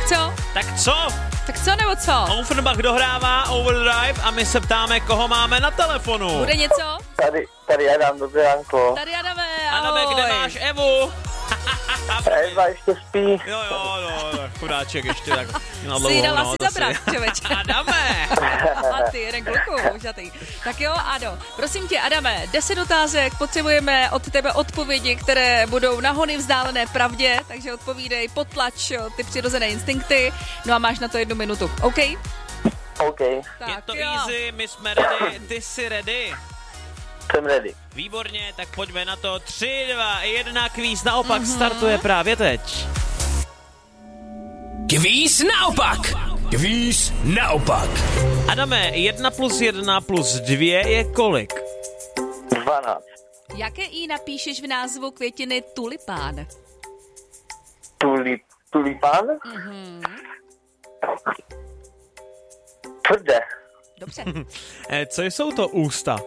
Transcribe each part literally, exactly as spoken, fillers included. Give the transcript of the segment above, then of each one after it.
co? Tak co? Tak co nebo co? Offenbach dohrává Overdrive a my se ptáme, koho máme na telefonu. Bude něco? Tady, tady Adam, dobré ránko. Tady Adame, ahoj. Adame, kde máš Evu? Eva ještě spí. Jo, jo, no, chudáček ještě tak na dlouhou Si dala noc si asi. zabrat, člověče. Adame! A ty, jeden kluku, užatý. Tak jo, Ado, prosím tě, Adame, deset otázek, potřebujeme od tebe odpovědi, které budou na hony vzdálené pravdě, takže odpovídej, potlač jo, ty přirozené instinkty, no a máš na to jednu minutu, OK? OK, Tak Je to jo. easy, my jsme ready, ty jsi ready. jsem ready. Výborně, tak pojďme na to. tři, dva, jedna, kvíz naopak mm-hmm. startuje právě teď. Kvíz naopak! Kvíz naopak! Adame, jedna plus jedna plus dvě je kolik? dvanáct. Jaké i napíšeš v názvu květiny tulipán? Tulip, tulipán? Mhm. Tvrdé. Dobře. Eh, co jsou to ústa?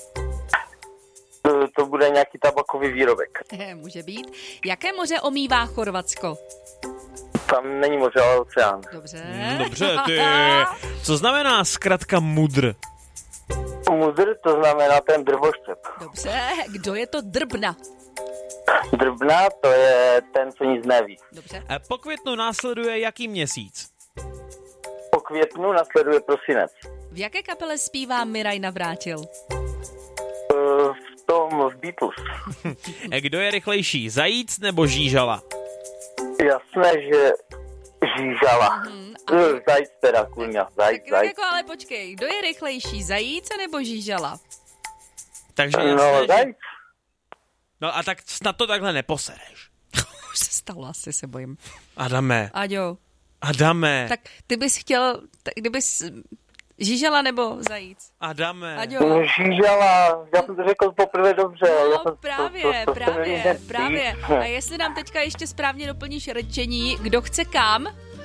To, to bude nějaký tabakový výrobek. Může být. Jaké moře omývá Chorvatsko? Tam není moře, ale oceán. Dobře. Hmm, dobře, ty. Co znamená zkratka mudr? Mudr, to znamená ten drvoštěp. Dobře. Kdo je to drbna? Drbná, to je ten, co nic neví. Dobře. Eh, po květnu následuje jaký měsíc? Po květnu nasleduje prosinec. V jaké kapele zpívá Miraj Navrátil? Uh, v tom, v Beatles. Eh, kdo je rychlejší, zajíc nebo žížala? Jasné, že žížala. Mhm, Uh, zajíc teda, kurňa. Zajíc, Tak zajíc. jako, ale počkej, kdo je rychlejší, zajíce nebo žížala? Takže jasné, No, že... zajíc. No a tak snad to takhle neposereš. Už se stalo, asi se bojím. Adame, Aďo, Adame, tak ty bys chtěl, tak kdybys žížala nebo zajíc? Adame. Aďo. No, žížala, já jsem to řekl poprvé dobře. já No jsem, právě, to, to, to právě, jsem právě. A jestli nám teďka ještě správně doplníš řečení, kdo chce kam?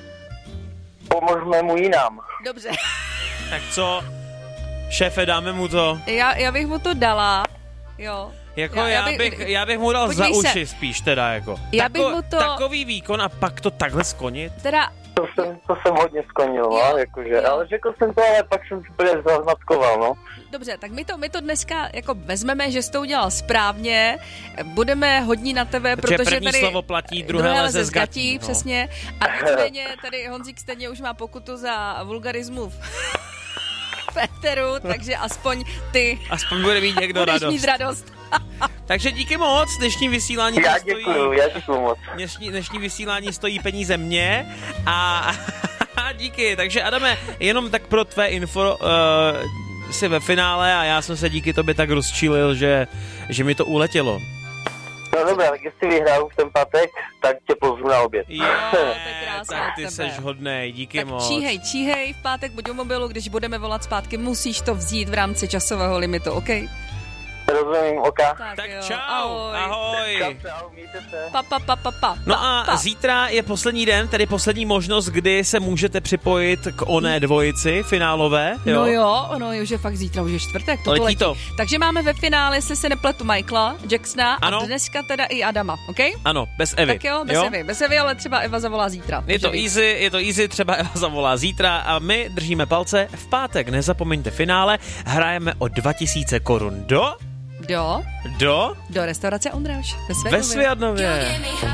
Pomožme mu jinam. Dobře. Tak co? Šéfe, dáme mu to. Já, já bych mu to dala, jo. Jako já, já, bych, já bych mu dal Podívej za se. uši spíš teda jako. Já bych mu to- Takový výkon a pak to takhle skonit. Teda, To jsem, to jsem hodně skonil, no, Jo, jakože, jo. ale řekl jsem to, ale pak jsem si úplně zaznatkoval, no. dobře, tak my to, my to dneska jako vezmeme, že jsi to udělal správně, budeme hodní na tebe, Protože protože první tady... slovo platí, druhé leze z gatí. No. Přesně. A nicméně tady Honzík stejně už má pokutu za vulgarismu v Peteru, takže aspoň ty Aspoň bude mít někdo budeš radost. mít radost. Takže díky moc, dnešní vysílání Já to stojí... děkuju, já děkuju moc. Dnešní, dnešní vysílání stojí peníze mě a díky. Takže Adame, jenom tak pro tvé info, uh, jsi ve finále a já jsem se díky tobě tak rozčílil, že, že mi to uletělo. No dobré, tak jestli vyhraju v ten pátek, tak tě pozvu na oběd. Je, to je krásné tak od ty tebe. seš hodnej, díky Tak moc. číhej, číhej, v pátek buď u mobilu, když budeme volat zpátky, musíš to vzít v rámci časového limitu, OK? Rozumím, oka. Tak jo, čau, ahoj. ahoj. Čau, čau, mějte se. Pa, pa, pa, pa, pa, No pa, a pa. zítra je poslední den, tedy poslední možnost, kdy se můžete připojit k oné dvojici finálové. Jo? No jo, ono je, že fakt zítra už je čtvrtek, to Letí letí. to. Takže máme ve finále, jestli se nepletu, Michaela Jacksona Ano. a dneska teda i Adama, OK? Ano, bez Evy. Tak jo, bez Evy, bez Evy, ale třeba Eva zavolá zítra. Je to Může být. easy, je to easy, třeba Eva zavolá zítra a my držíme palce. V pátek nezapomeňte finále, hrajeme o dva tisíce korun do... Do, Do... do restaurace Ondráš ve Ve Světlově. Světlově.